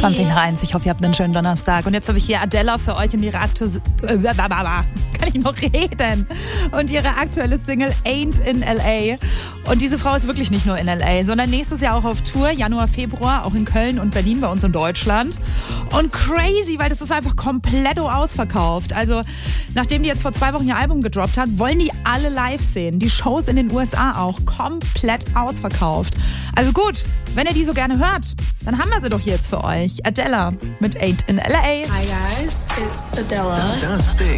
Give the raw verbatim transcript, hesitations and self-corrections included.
zwanzig nach eins. Ich hoffe, ihr habt einen schönen Donnerstag. Und jetzt habe ich hier Adele für euch und ihre aktuelle... Kann ich noch reden? Und ihre aktuelle Single Ain't in L A. Und diese Frau ist wirklich nicht nur in L A, sondern nächstes Jahr auch auf Tour, Januar, Februar, auch in Köln und Berlin bei uns in Deutschland. Und crazy, weil das ist einfach komplett ausverkauft. Also, nachdem die jetzt vor zwei Wochen ihr Album gedroppt hat, wollen die alle live sehen. Die Shows in den U S A auch komplett ausverkauft. Also gut, wenn ihr die so gerne hört, dann haben wir sie doch jetzt für euch. Adele mit Ain't in L A. Hi guys, it's Adele. Das Ding.